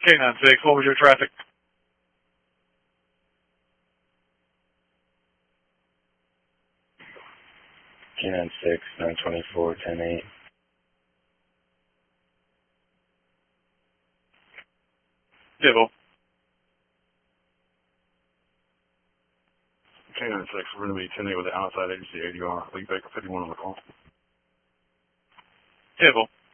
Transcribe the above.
K-9-6, what was your traffic? K-9-6, 924, 10-8. Civil. K-9-6, we're going to be 10-8 with the outside agency ADR. Lee Baker 51 on the call. Civil.